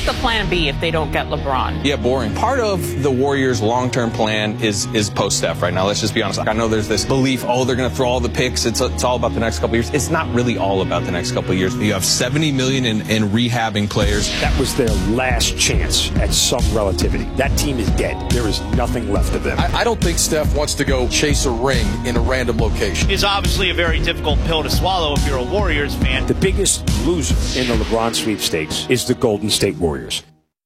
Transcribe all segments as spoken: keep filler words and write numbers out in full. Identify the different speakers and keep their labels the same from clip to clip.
Speaker 1: the plan B if they don't get LeBron?
Speaker 2: Yeah, boring. Part of the Warriors' long-term plan is is post-Steph right now. Let's just be honest. I know there's this belief, oh, they're going to throw all the picks. It's, it's all about the next couple of years. It's not really all about the next couple of years. You have seventy million dollars in, in rehabbing players.
Speaker 3: That was their last chance at some relativity. That team is dead. There is nothing left of them.
Speaker 4: I, I don't think Steph wants to go chase a ring in a random location.
Speaker 5: It's obviously a very difficult pill to swallow if you're a Warriors fan.
Speaker 3: The biggest loser in the LeBron sweepstakes is the Golden State Warriors.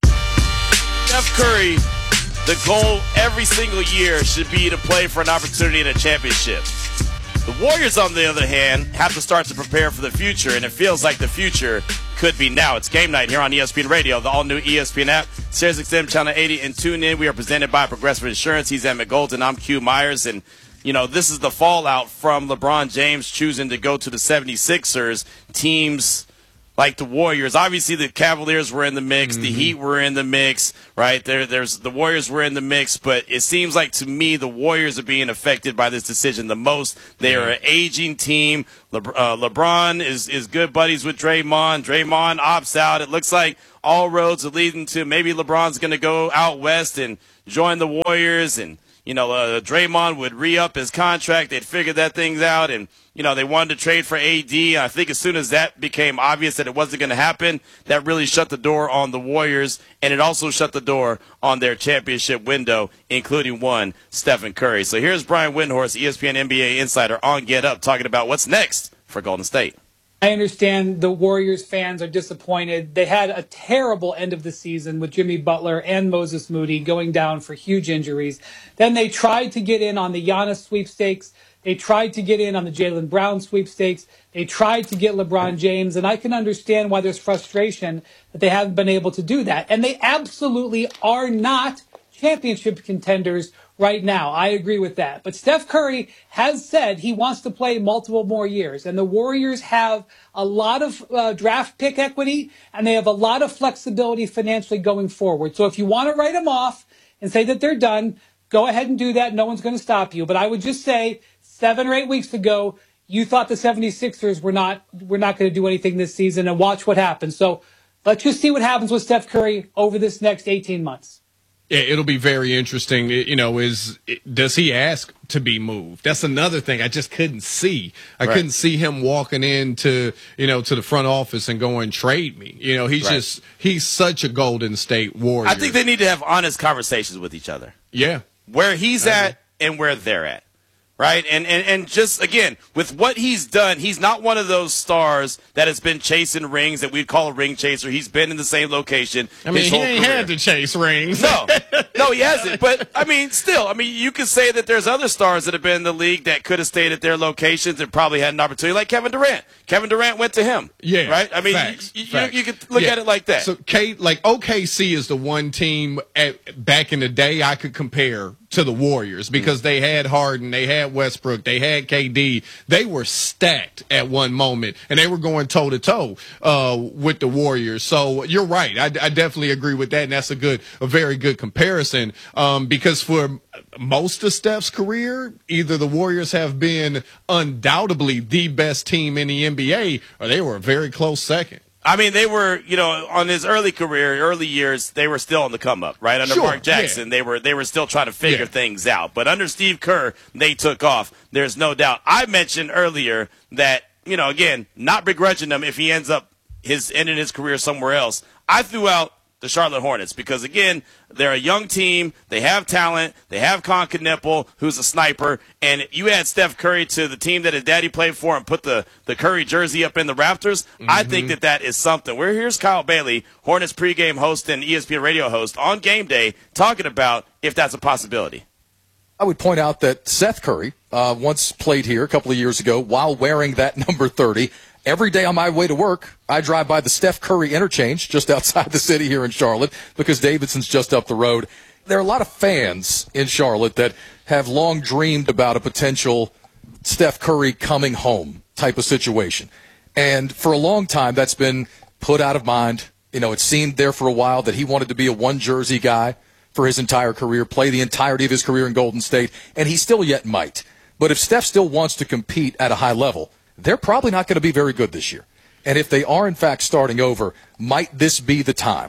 Speaker 6: Steph Curry, the goal every single year should be to play for an opportunity in a championship. The Warriors, on the other hand, have to start to prepare for the future, and it feels like the future could be now. It's game night here on E S P N Radio, the all-new E S P N app, Sirius X M Channel eighty, and tune in. We are presented by Progressive Insurance. He's Emmett Golden. I'm Q Myers, and you know, this is the fallout from LeBron James choosing to go to the seventy-sixers. Teams like the Warriors, obviously the Cavaliers were in the mix, mm-hmm. the Heat were in the mix, right? There, there's the Warriors were in the mix, but it seems like to me the Warriors are being affected by this decision the most. They are an aging team. Le, uh, LeBron is is good buddies with Draymond. Draymond opts out. It looks like all roads are leading to maybe LeBron's going to go out west and join the Warriors, and you know, uh, Draymond would re-up his contract. They'd figure that things out, and, you know, they wanted to trade for A D. I think as soon as that became obvious that it wasn't going to happen, that really shut the door on the Warriors, and it also shut the door on their championship window, including one, Stephen Curry. So here's Brian Windhorst, E S P N N B A insider, on Get Up, talking about what's next for Golden State.
Speaker 7: I understand the Warriors fans are disappointed. They had a terrible end of the season with Jimmy Butler and Moses Moody going down for huge injuries. Then they tried to get in on the Giannis sweepstakes. They tried to get in on the Jaylen Brown sweepstakes. They tried to get LeBron James, and I can understand why there's frustration that they haven't been able to do that. And they absolutely are not championship contenders right now. I agree with that. But Steph Curry has said he wants to play multiple more years. And the Warriors have a lot of uh, draft pick equity, and they have a lot of flexibility financially going forward. So if you want to write them off and say that they're done, go ahead and do that. No one's going to stop you. But I would just say seven or eight weeks ago, you thought the seventy-sixers were not, were not going to do anything this season, and watch what happens. So let's just see what happens with Steph Curry over this next eighteen months.
Speaker 8: It'll be very interesting. You know, is does he ask to be moved? That's another thing I just couldn't see. I right. couldn't see him walking into, you know, to the front office and going, trade me. You know, he's right. just he's such a Golden State Warrior.
Speaker 6: I think they need to have honest conversations with each other.
Speaker 8: Yeah.
Speaker 6: Where he's at and where they're at. Right? And, and and just, again, with what he's done, he's not one of those stars that has been chasing rings that we'd call a ring chaser. He's been in the same location.
Speaker 8: I mean,
Speaker 6: his
Speaker 8: he
Speaker 6: whole
Speaker 8: ain't
Speaker 6: career.
Speaker 8: had to chase rings.
Speaker 6: No. No, he hasn't. But, I mean, still, I mean, you could say that there's other stars that have been in the league that could have stayed at their locations and probably had an opportunity, like Kevin Durant. Kevin Durant went to him.
Speaker 8: Yeah.
Speaker 6: Right? I mean,
Speaker 8: facts,
Speaker 6: you,
Speaker 8: facts.
Speaker 6: you, you could look
Speaker 8: yeah.
Speaker 6: at it like that.
Speaker 8: So, Kate, like, O K C is the one team at, back in the day I could compare to the Warriors because mm-hmm. they had Harden, they had Westbrook, they had K D. They were stacked at one moment, and they were going toe-to-toe uh, with the Warriors. So you're right. I, I definitely agree with that, and that's a good, a very good comparison um, because for most of Steph's career, either the Warriors have been undoubtedly the best team in the N B A, or they were a very close second.
Speaker 6: I mean, they were, you know, on his early career, early years, they were still on the come up, right? Under
Speaker 8: sure,
Speaker 6: Mark Jackson,
Speaker 8: yeah.
Speaker 6: they were they were still trying to figure
Speaker 8: yeah.
Speaker 6: things out. But under Steve Kerr, they took off. There's no doubt. I mentioned earlier that, you know, again, not begrudging him if he ends up his ending his career somewhere else. I threw out the Charlotte Hornets because, again, they're a young team. They have talent. They have Conconnipple, who's a sniper. And you add Steph Curry to the team that his daddy played for and put the, the Curry jersey up in the rafters. Mm-hmm. I think that that is something. We're here's Kyle Bailey, Hornets pregame host and E S P N radio host on game day, talking about if that's a possibility.
Speaker 4: I would point out that Seth Curry uh, once played here a couple of years ago while wearing that number thirty. Every day on my way to work, I drive by the Steph Curry interchange just outside the city here in Charlotte because Davidson's just up the road. There are a lot of fans in Charlotte that have long dreamed about a potential Steph Curry coming home type of situation. And for a long time, that's been put out of mind. You know, it seemed there for a while that he wanted to be a one-jersey guy for his entire career, play the entirety of his career in Golden State, and he still yet might. But if Steph still wants to compete at a high level, they're probably not going to be very good this year. And if they are, in fact, starting over, might this be the time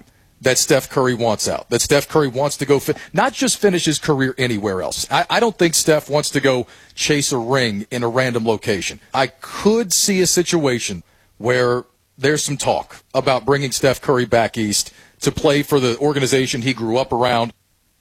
Speaker 4: that Steph Curry wants out, that Steph Curry wants to go, fi- not just finish his career anywhere else. I, I don't think Steph wants to go chase a ring in a random location. I could see a situation where there's some talk about bringing Steph Curry back east to play for the organization he grew up around.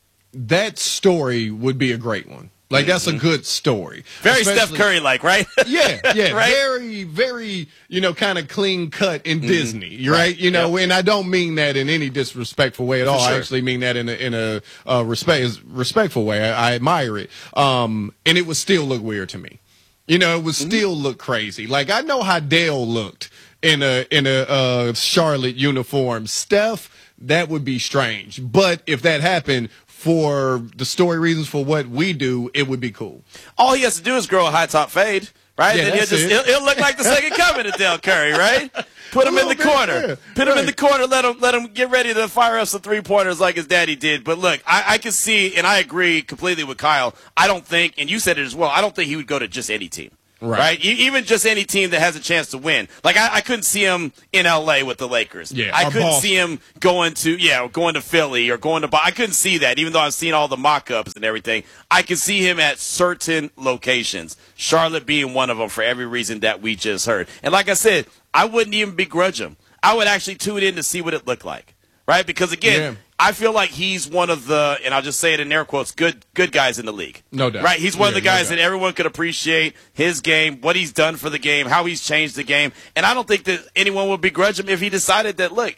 Speaker 8: That story would be a great one. Like, that's a good story.
Speaker 6: Very
Speaker 8: Especially,
Speaker 6: Steph Curry-like, right?
Speaker 8: Yeah, yeah.
Speaker 6: Right?
Speaker 8: Very, very, you know, kind of clean cut in
Speaker 6: Mm-hmm.
Speaker 8: Disney, right? right? You know, yep. And I don't mean that in any disrespectful way at all.
Speaker 6: Sure.
Speaker 8: I actually mean that in a, in a uh, respect, respectful way. I, I admire it. Um, and it would still look weird to me. You know, it would mm-hmm. still look crazy. Like, I know how Dale looked in a, in a uh, Charlotte uniform. Steph, that would be strange. But if that happened, for the story reasons for what we do, it would be cool.
Speaker 6: All he has to do is grow a high top fade, right?
Speaker 8: Yeah,
Speaker 6: then he'll, just, he'll, he'll look like the second coming of Dale Curry, right? Put him in the
Speaker 8: bit,
Speaker 6: corner.
Speaker 8: Yeah.
Speaker 6: Put
Speaker 8: right.
Speaker 6: him in the corner. Let him let him get ready to fire up some three pointers like his daddy did. But look, I, I can see, and I agree completely with Kyle. I don't think, and you said it as well, I don't think he would go to just any team. Right. right. Even just any team that has a chance to win. Like, I, I couldn't see him in L A with the Lakers.
Speaker 8: Yeah,
Speaker 6: I couldn't
Speaker 8: Boston.
Speaker 6: see him going to, yeah, going to Philly or going to, I couldn't see that, even though I've seen all the mock-ups and everything. I could see him at certain locations, Charlotte being one of them for every reason that we just heard. And like I said, I wouldn't even begrudge him. I would actually tune in to see what it looked like. Right? Because, again,
Speaker 8: yeah.
Speaker 6: I feel like he's one of the, and I'll just say it in air quotes, good good guys in the league.
Speaker 8: No doubt.
Speaker 6: Right? He's one
Speaker 8: yeah,
Speaker 6: of the guys
Speaker 8: no
Speaker 6: that everyone could appreciate his game, what he's done for the game, how he's changed the game. And I don't think that anyone would begrudge him if he decided that, look,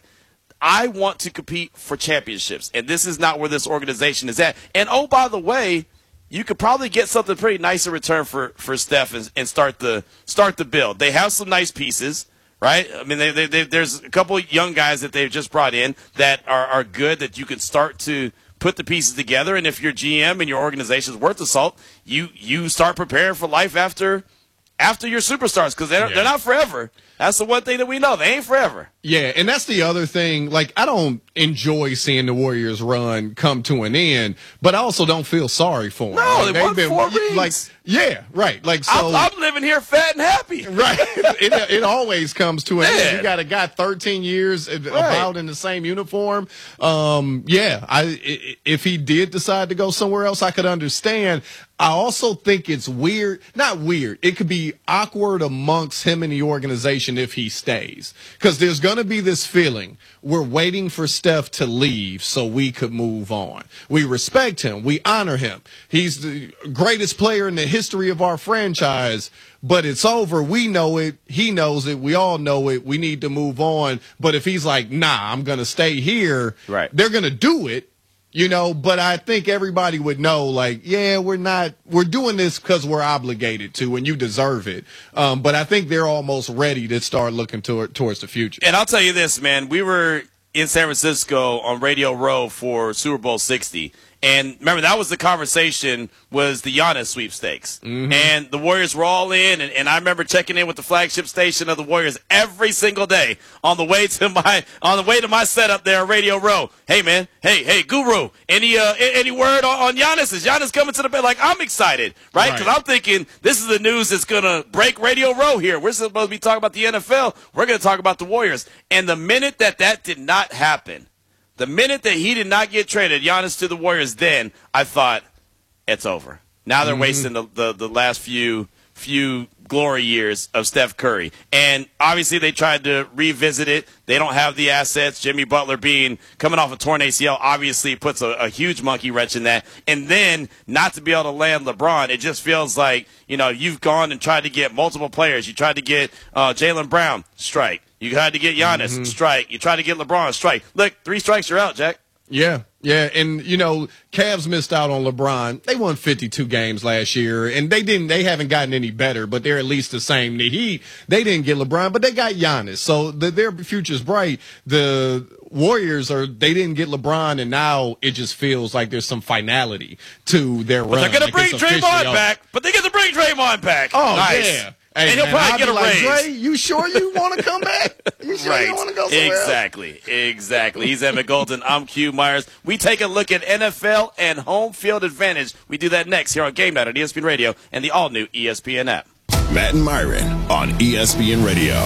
Speaker 6: I want to compete for championships, and this is not where this organization is at. And, oh, by the way, you could probably get something pretty nice in return for, for Steph and, and start the start the build. They have some nice pieces. Right? I mean, they, they, they, there's a couple of young guys that they've just brought in that are, are good that you can start to put the pieces together. And if your G M and your organization is worth the salt, you you start preparing for life after after your superstars because they're,
Speaker 8: yeah.
Speaker 6: they're not forever. That's the one thing that we know. They ain't forever.
Speaker 8: Yeah, and that's the other thing. Like, I don't enjoy seeing the Warriors run come to an end, but I also don't feel sorry for them.
Speaker 6: No,
Speaker 8: like,
Speaker 6: they won
Speaker 8: been,
Speaker 6: four rings.
Speaker 8: Like, yeah, right. Like, so
Speaker 6: I'm, I'm living here fat and happy.
Speaker 8: Right. it, it always comes to an
Speaker 6: Yeah.
Speaker 8: end. You got a guy thirteen years about in the same uniform. Um, yeah, I if he did decide to go somewhere else, I could understand. I also think it's weird, not weird. It could be awkward amongst him and the organization if he stays. Because there's going to be this feeling we're waiting for Steph to leave so we could move on. We respect him. We honor him. He's the greatest player in the history of our franchise, but it's over. We know it. He knows it. We all know it. We need to move on. But if he's like, nah, I'm going to stay here,
Speaker 6: right.
Speaker 8: they're going to do it. You know, but I think everybody would know, like, yeah, we're not, we're doing this because we're obligated to, and you deserve it. Um, but I think they're almost ready to start looking toward, towards the future.
Speaker 6: And I'll tell you this, man, we were in San Francisco on Radio Row for Super Bowl sixty. And remember, that was the conversation, was the Giannis sweepstakes. Mm-hmm. And the Warriors were all in, and, and I remember checking in with the flagship station of the Warriors every single day on the way to my on the way to my setup there on Radio Row. Hey, man, hey, hey, Guru, any uh, any word on, on Giannis? Is Giannis coming to the bed? Like, I'm excited, right? Because right. I'm thinking this is the news that's going to break Radio Row here. We're supposed to be talking about the N F L. We're going to talk about the Warriors. And the minute that that did not happen, the minute that he did not get traded, Giannis to the Warriors, then I thought it's over. Now they're mm-hmm. wasting the, the, the last few few glory years of Steph Curry. And obviously they tried to revisit it. They don't have the assets. Jimmy Butler being coming off a torn A C L obviously puts a, a huge monkey wrench in that. And then not to be able to land LeBron, it just feels like, you know, you've gone and tried to get multiple players. You tried to get uh, Jaylen Brown, strike. You tried to get Giannis, mm-hmm. strike. You tried to get LeBron, strike. Look, three strikes, you're out, Jack.
Speaker 8: Yeah, yeah, and you know, Cavs missed out on LeBron. They won fifty-two games last year, and they didn't. They haven't gotten any better, but they're at least the same. The Heat, they didn't get LeBron, but they got Giannis, so the, their future's bright. The Warriors are they didn't get LeBron, and now it just feels like there's some finality to their
Speaker 6: but
Speaker 8: run.
Speaker 6: They're going
Speaker 8: like
Speaker 6: to bring Draymond back, but they get to bring Draymond back.
Speaker 8: Oh
Speaker 6: nice.
Speaker 8: yeah. Hey,
Speaker 6: and he'll
Speaker 8: man,
Speaker 6: probably
Speaker 8: I'll
Speaker 6: get a
Speaker 8: like,
Speaker 6: raise.
Speaker 8: Dre, you sure you want to come back? You sure
Speaker 6: right.
Speaker 8: you want to go somewhere
Speaker 6: Exactly. Else? Exactly. He's Emmett Golden. I'm Q Myers. We take a look at N F L and home field advantage. We do that next here on Game Night on E S P N Radio and the all-new E S P N app.
Speaker 9: Matt and Myron on E S P N Radio.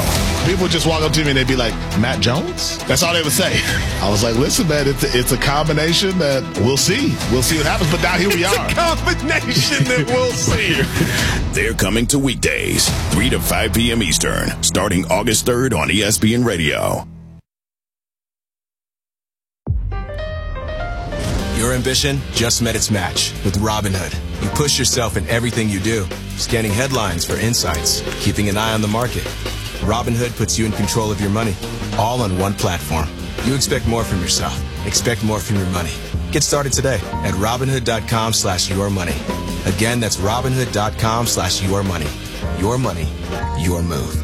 Speaker 9: People would just walk up to me and they'd be like, Matt Jones? That's all they would say. I was like, listen, man, it's a, it's a combination that we'll see. We'll see what happens. But now here we
Speaker 8: it's
Speaker 9: are.
Speaker 8: It's a combination that we'll see.
Speaker 10: They're coming to weekdays, three to five p.m. Eastern, starting August third on E S P N Radio.
Speaker 11: Your ambition just met its match with Robinhood. You push yourself in everything you do, scanning headlines for insights, keeping an eye on the market. Robinhood puts you in control of your money, all on one platform. You expect more from yourself. Expect more from your money. Get started today at Robinhood.com slash your money. Again, that's Robinhood.com slash your money. Your money, your move.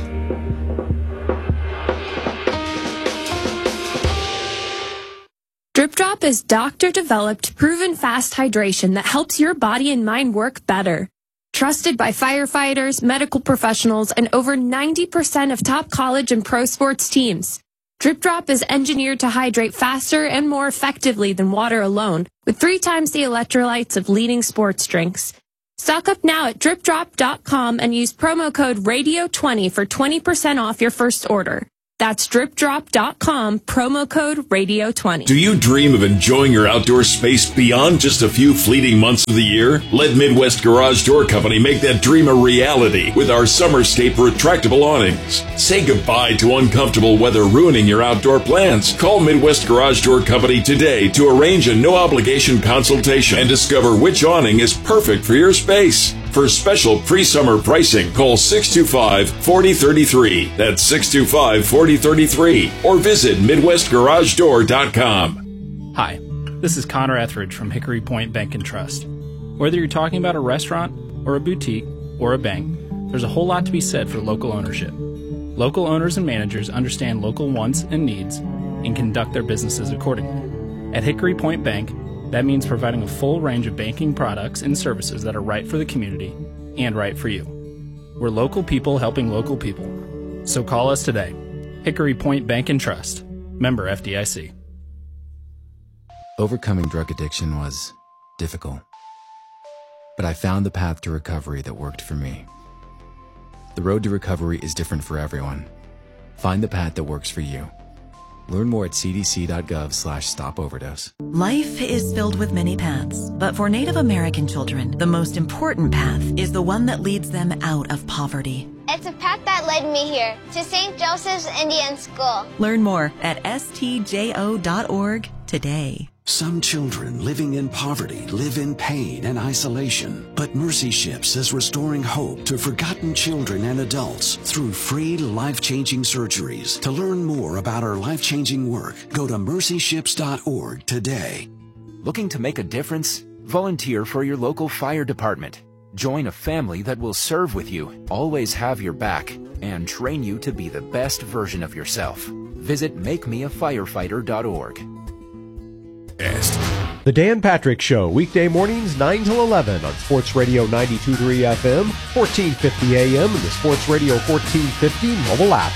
Speaker 12: Drip Drop is doctor-developed, proven fast hydration that helps your body and mind work better. Trusted by firefighters, medical professionals, and over ninety percent of top college and pro sports teams. Drip Drop is engineered to hydrate faster and more effectively than water alone, with three times the electrolytes of leading sports drinks. Stock up now at drip drop dot com and use promo code radio twenty for twenty percent off your first order. That's drip drop dot com, promo code radio twenty.
Speaker 13: Do you dream of enjoying your outdoor space beyond just a few fleeting months of the year? Let Midwest Garage Door Company make that dream a reality with our Summerscape retractable awnings. Say goodbye to uncomfortable weather ruining your outdoor plans. Call Midwest Garage Door Company today to arrange a no-obligation consultation and discover which awning is perfect for your space. For special pre-summer pricing, call six two five, four zero three three. That's six two five, four zero three three. Or visit midwest garage door dot com.
Speaker 14: Hi, this is Connor Etheridge from Hickory Point Bank and Trust. Whether you're talking about a restaurant or a boutique or a bank, there's a whole lot to be said for local ownership. Local owners and managers understand local wants and needs and conduct their businesses accordingly. At Hickory Point Bank, that means providing a full range of banking products and services that are right for the community and right for you. We're local people helping local people. So call us today. Hickory Point Bank and Trust. Member F D I C.
Speaker 15: Overcoming drug addiction was difficult. But I found the path to recovery that worked for me. The road to recovery is different for everyone. Find the path that works for you. Learn more at c d c dot gov slash stop overdose.
Speaker 16: Life is filled with many paths, but for Native American children, the most important path is the one that leads them out of poverty.
Speaker 17: It's a path that led me here, to Saint Joseph's Indian School.
Speaker 16: Learn more at s t j o dot org today.
Speaker 18: Some children living in poverty live in pain and isolation, but Mercy Ships is restoring hope to forgotten children and adults through free life-changing surgeries. To learn more about our life-changing work, go to mercy ships dot org today.
Speaker 19: Looking to make a difference? Volunteer for your local fire department. Join a family that will serve with you, always have your back, and train you to be the best version of yourself. Visit make me a firefighter dot org.
Speaker 20: The Dan Patrick Show, weekday mornings nine till eleven on Sports Radio ninety-two point three F M, fourteen fifty A M, and the Sports Radio fourteen fifty mobile app.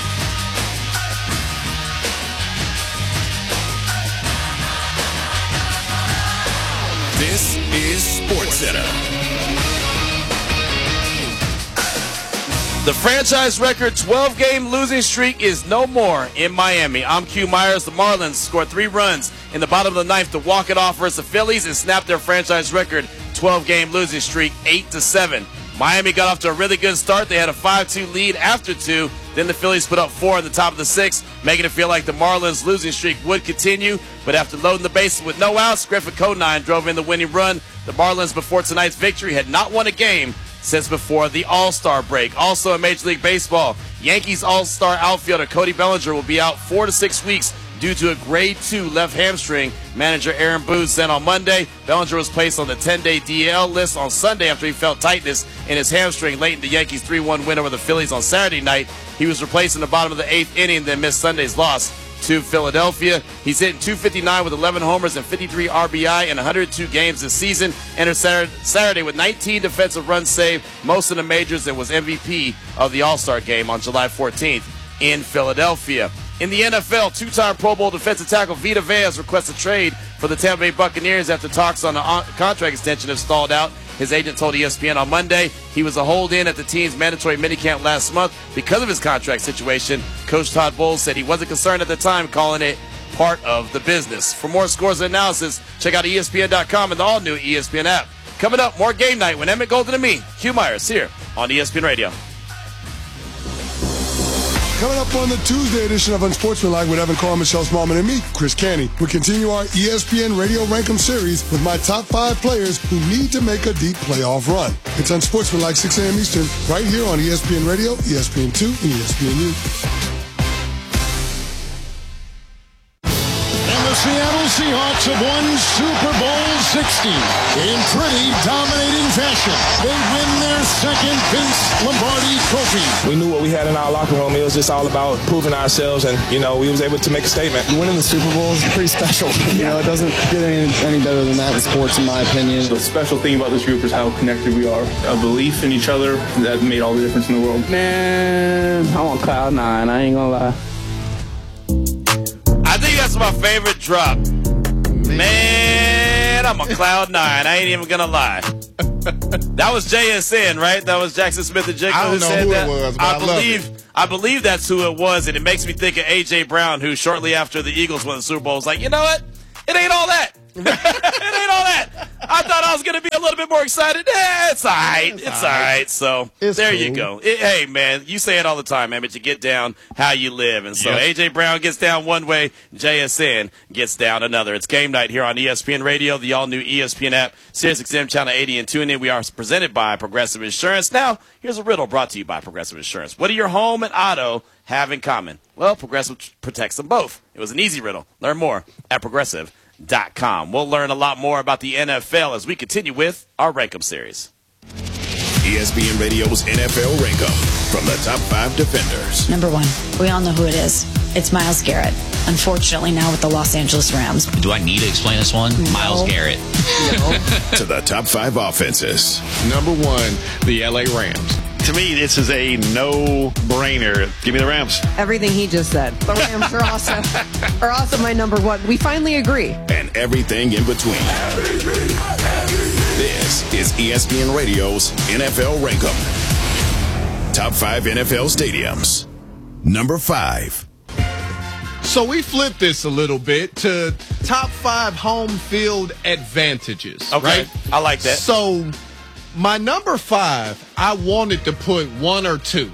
Speaker 10: This is Sports Center.
Speaker 6: The franchise record twelve-game losing streak is no more in Miami. I'm Q Myers. The Marlins scored three runs in the bottom of the ninth to walk it off versus the Phillies and snap their franchise record twelve-game losing streak eight to seven. Miami got off to a really good start. They had a five two lead after two. Then the Phillies put up four in the top of the sixth, making it feel like the Marlins' losing streak would continue. But after loading the bases with no outs, Griffin Conine drove in the winning run. The Marlins, before tonight's victory, had not won a game since before the All-Star break. Also in Major League Baseball, Yankees All-Star outfielder Cody Bellinger will be out four to six weeks due to a grade two left hamstring. Manager Aaron Boone said on Monday, Bellinger was placed on the ten-day D L list on Sunday after he felt tightness in his hamstring late in the Yankees' three one win over the Phillies on Saturday night. He was replaced in the bottom of the eighth inning, then missed Sunday's loss to Philadelphia. He's hitting two fifty-nine with eleven homers and fifty-three R B I in one hundred two games this season. Entered Saturday with nineteen defensive runs saved, most in the majors, and was M V P of the All-Star game on July fourteenth in Philadelphia. In the N F L, two-time Pro Bowl defensive tackle Vita Vea requests a trade for the Tampa Bay Buccaneers after talks on a contract extension have stalled out. His agent told E S P N on Monday he was a hold-in at the team's mandatory minicamp last month because of his contract situation. Coach Todd Bowles said he wasn't concerned at the time, calling it part of the business. For more scores and analysis, check out E S P N dot com and the all-new E S P N app. Coming up, more game night when Emmett Golden and me, Hugh Myers, here on E S P N Radio.
Speaker 21: Coming up on the Tuesday edition of Unsportsmanlike with Evan Carr, Michelle Smallman, and me, Chris Canty. We continue our E S P N Radio Rankum series with my top five players who need to make a deep playoff run. It's Unsportsmanlike, six a.m. Eastern, right here on E S P N Radio, E S P N two, and E S P N U.
Speaker 22: Seattle Seahawks have won Super Bowl sixty in pretty dominating fashion. They win their second Vince Lombardi trophy.
Speaker 23: We knew what we had in our locker room. It was just all about proving ourselves, and, you know, we was able to make a statement.
Speaker 24: Winning the Super Bowl is pretty special. You know, it doesn't get any, any better than that in sports, in my opinion.
Speaker 23: The special thing about this group is how connected we are. A belief in each other that made all the difference in the world.
Speaker 24: Man, I'm on cloud nine. I ain't gonna lie.
Speaker 6: I think that's my favorite drop. Man, I'm on cloud nine. I ain't even gonna lie. That was J S N, right? That was Jackson Smith and Jigga
Speaker 8: I don't
Speaker 6: who
Speaker 8: know
Speaker 6: said
Speaker 8: who
Speaker 6: that.
Speaker 8: it was, but
Speaker 6: I
Speaker 8: I love
Speaker 6: believe
Speaker 8: it.
Speaker 6: I believe that's who it was, and it makes me think of A J Brown, who shortly after the Eagles won the Super Bowl was like, you know what? It ain't all that. It ain't all that. I thought I was going to be a little bit more excited. Eh, it's all right. It's, it's all right. right. So
Speaker 24: it's
Speaker 6: there
Speaker 24: cool.
Speaker 6: you go. It, hey, man, you say it all the time, man, but you get down how you live. And so
Speaker 8: Yep.
Speaker 6: A J Brown gets down one way, J S N gets down another. It's game night here on E S P N Radio, the all-new E S P N app, Sirius X M Channel eighty, and tune in. We are presented by Progressive Insurance. Now, here's a riddle brought to you by Progressive Insurance. What do your home and auto have in common? Well, Progressive protects them both. It was an easy riddle. Learn more at Progressive dot com. We'll learn a lot more about the N F L as we continue with our Rankum series.
Speaker 10: E S P N Radio's N F L Rankum from the top five defenders.
Speaker 25: Number one, we all know who it is. It's Myles Garrett. Unfortunately, now with the Los Angeles Rams.
Speaker 26: Do I need to explain this one?
Speaker 25: No.
Speaker 26: Myles Garrett.
Speaker 10: To the top five offenses.
Speaker 8: Number one, the L A Rams.
Speaker 5: To me, this is a no-brainer. Give me the Rams.
Speaker 27: Everything he just said. The Rams are also, are also my number one. We finally agree.
Speaker 10: And everything in between. This is E S P N Radio's N F L Rankum. Top five N F L stadiums. Number five.
Speaker 8: So we flipped this a little bit to top five home field advantages.
Speaker 6: Okay,
Speaker 8: right?
Speaker 6: I like that.
Speaker 8: So my number five, I wanted to put one or two,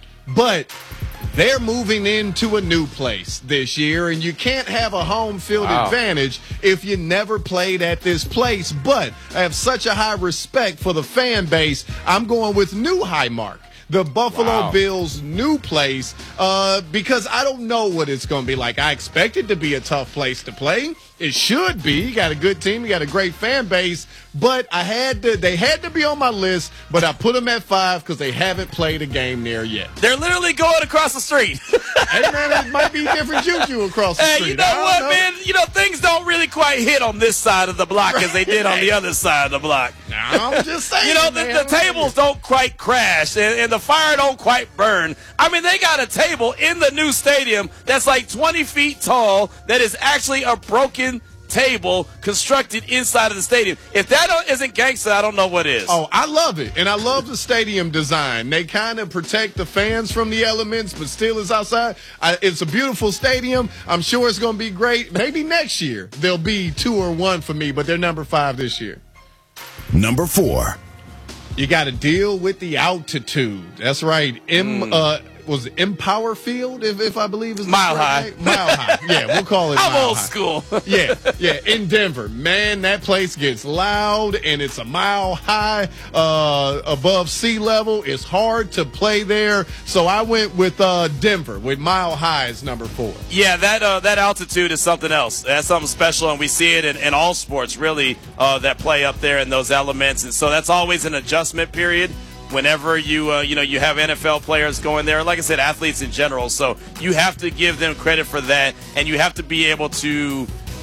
Speaker 8: but they're moving into a new place this year, and you can't have a home field
Speaker 6: Wow.
Speaker 8: advantage if you never played at this place. But I have such a high respect for the fan base, I'm going with New Highmark, the Buffalo
Speaker 6: Wow.
Speaker 8: Bills' new place, uh, because I don't know what it's going to be like. I expect it to be a tough place to play. It should be. You got a good team. You got a great fan base. But I had to. They had to be on my list, but I put them at five because they haven't played a game there yet.
Speaker 6: They're literally going across the street.
Speaker 8: Hey, man, it might be different juju across the
Speaker 6: Hey,
Speaker 8: street.
Speaker 6: you know
Speaker 8: I don't
Speaker 6: what,
Speaker 8: know.
Speaker 6: man? You know, things don't really quite hit on this side of the block as they did on the other side of the block.
Speaker 8: I'm just saying,
Speaker 6: You know, the,
Speaker 8: man.
Speaker 6: the tables don't quite crash and, and the fire don't quite burn. I mean, they got a table in the new stadium that's like twenty feet tall that is actually a broken table constructed inside of the stadium. If that don't, isn't gangster, I don't know what is.
Speaker 8: Oh, I love it. And I love the stadium design. They kind of protect the fans from the elements, but still is outside. I, it's a beautiful stadium. I'm sure it's going to be great. Maybe next year they'll be two or one for me, but they're number five this year.
Speaker 10: Number four.
Speaker 8: You got to deal with the altitude. That's right. M,
Speaker 6: Mm.
Speaker 8: uh, was it Empower Field, if, if I believe is the
Speaker 6: Mile
Speaker 8: correct
Speaker 6: High.
Speaker 8: name? Mile High. Yeah, we'll call it
Speaker 6: I'm
Speaker 8: Mile
Speaker 6: old
Speaker 8: High.
Speaker 6: school.
Speaker 8: yeah, yeah, in Denver. Man, that place gets loud, and it's a mile high uh, above sea level. It's hard to play there. So I went with uh, Denver, with Mile High as number four.
Speaker 6: Yeah, that uh, that altitude is something else. That's something special, and we see it in, in all sports, really, uh, that play up there in those elements. And so that's always an adjustment period whenever you uh, you know you have N F L players going there. Like I said, athletes in general. So you have to give them credit for that, and you have to be able to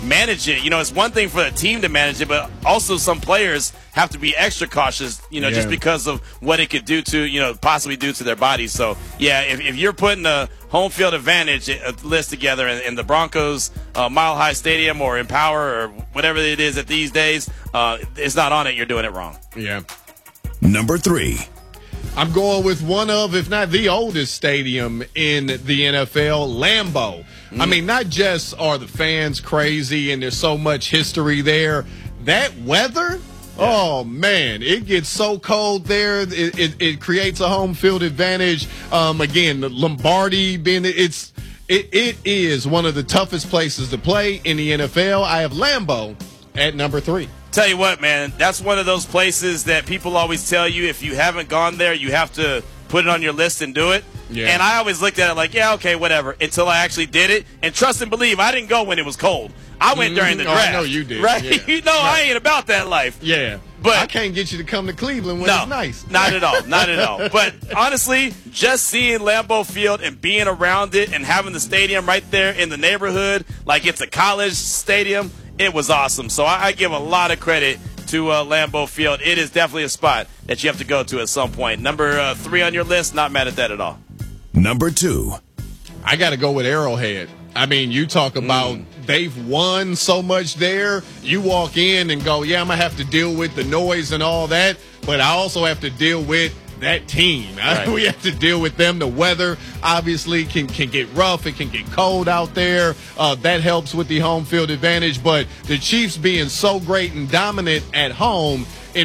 Speaker 6: manage it. You know, it's one thing for the team to manage it, but also some players have to be extra cautious, you know, yeah. just because of what it could do to, you know, possibly do to their bodies. So, yeah, if, if you're putting a home field advantage list together in, in the Broncos uh, Mile High Stadium or Empower or whatever it is at these days, uh, it's not on it, you're doing it wrong.
Speaker 8: Yeah.
Speaker 10: Number three.
Speaker 8: I'm going with one of, if not the oldest stadium in the N F L, Lambeau. Mm. I mean, not just are the fans crazy and there's so much history there, that weather, yeah. oh, man, it gets so cold there. It, it, it creates a home field advantage. Um, again, the Lombardi being, it's, it, it is one of the toughest places to play in the N F L. I have Lambeau at number three.
Speaker 6: Tell you what, man, that's one of those places that people always tell you if you haven't gone there, you have to put it on your list and do it. Yeah. And I always looked at it like, yeah, okay, whatever, until I actually did it. And trust and believe, I didn't go when it was cold. I went mm-hmm. during the draft.
Speaker 8: Oh, I know you did.
Speaker 6: Right?
Speaker 8: Yeah.
Speaker 6: You know, right. I ain't about that life.
Speaker 8: Yeah.
Speaker 6: But
Speaker 8: I can't get you to come to Cleveland when
Speaker 6: no,
Speaker 8: it's nice.
Speaker 6: Not at all. Not at all. But honestly, just seeing Lambeau Field and being around it and having the stadium right there in the neighborhood, like it's a college stadium, it was awesome. So I, I give a lot of credit to uh, Lambeau Field. It is definitely a spot that you have to go to at some point. Number uh, three on your list, not mad at that at all.
Speaker 10: Number two.
Speaker 8: I got to go with Arrowhead. I mean, you talk about mm. they've won so much there. You walk in and go, yeah, I'm going to have to deal with the noise and all that, but I also have to deal with that team. Right. We have to deal with them. The weather obviously can, can get rough. It can get cold out there. Uh, that helps with the home field advantage. But the Chiefs being so great and dominant at home,